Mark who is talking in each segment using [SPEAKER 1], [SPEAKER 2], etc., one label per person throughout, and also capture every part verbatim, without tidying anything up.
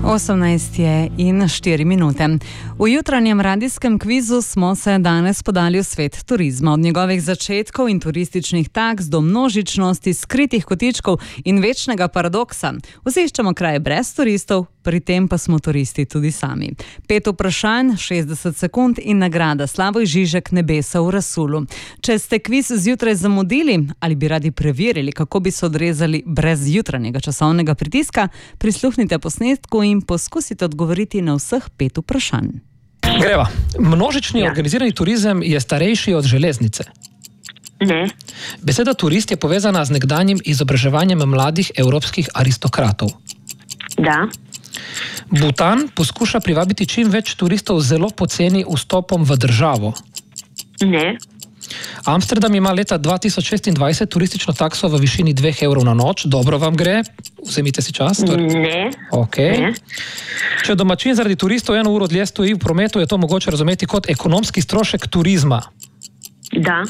[SPEAKER 1] osemnajst je in štiri minute. V jutranjem radijskem kvizu smo se danes podali v svet turizma. Od njegovih začetkov in turističnih taks do množičnosti, skritih kotičkov in večnega paradoksa. Vsi iščemo kraje brez turistov, pri tem pa smo turisti tudi sami. Pet vprašanj, šestdeset sekund in nagrada Slavoj Žižek Nebesa v Rasulu. Če ste kviz zjutraj zamudili ali bi radi preverili, kako bi se odrezali brez jutranjega časovnega pritiska, prisluhnite posnetku in poskusite odgovoriti na vseh pet vprašanj.
[SPEAKER 2] Greva. Množični ja. organizirani turizem je starejši od železnice.
[SPEAKER 3] Ne.
[SPEAKER 2] Beseda turist je povezana z nekdanjim izobraževanjem mladih evropskih aristokratov.
[SPEAKER 3] Da.
[SPEAKER 2] Butan poskuša privabiti čim več turistov z zelo poceni vstopom v državo.
[SPEAKER 3] Ne.
[SPEAKER 2] Amsterdam ima leta dva tisoč šestindvajset turistično takso v višini dveh evrov na noč. Dobro vam gre? Vzemite si čas.
[SPEAKER 3] Ne.
[SPEAKER 2] Okay.
[SPEAKER 3] Ne.
[SPEAKER 2] Če domačin zaradi turistov eno uro dlje stoji v prometu, je to mogoče razumeti kot ekonomski strošek turizma.
[SPEAKER 3] Da.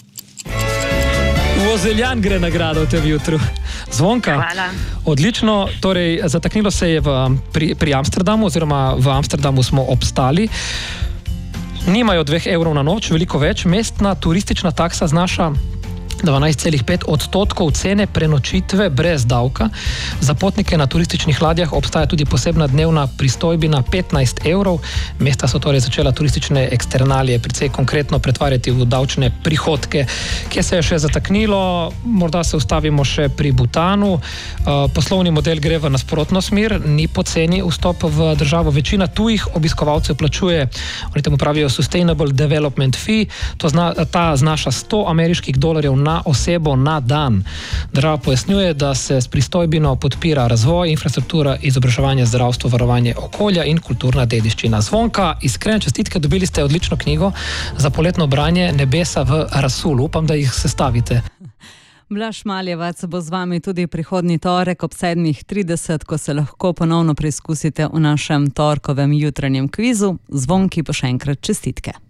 [SPEAKER 2] Vozeljan gre nagrado v tem jutru. Zvonka.
[SPEAKER 3] Hvala.
[SPEAKER 2] Odlično, torej zataknilo se je v, pri, pri Amsterdamu, oziroma v Amsterdamu smo obstali. Nimajo dveh evrov na noč, veliko več. Mestna turistična taksa znaša dvanajst celih pet odstotkov cene prenočitve brez davka. Za potnike na turističnih ladjah obstaja tudi posebna dnevna pristojbina petnajst evrov. Mesta so torej začela turistične eksternalije precej konkretno pretvarjati v davčne prihodke. Kje se je še zataknilo? Morda se ustavimo še pri Butanu. Poslovni model gre v nasprotno smer, ni poceni vstop v državo. Večina tujih obiskovalcev plačuje, oni temu pravijo Sustainable Development Fee, to zna, ta znaša sto ameriških dolarjev na osebo na dan. Država pojasnjuje, da se s pristojbino podpira razvoj, infrastruktura, izobraževanje, zdravstvo, varovanje okolja in kulturna dediščina. Zvonka, iskrene čestitke, dobili ste odlično knjigo za poletno branje Nebesa v Rasulu. Upam, da jih sestavite.
[SPEAKER 1] Blaž Maljevac bo z vami tudi prihodnji torek ob sedmih trideset, ko se lahko ponovno preizkusite v našem torkovem jutranjem kvizu. Zvonki pa še enkrat čestitke.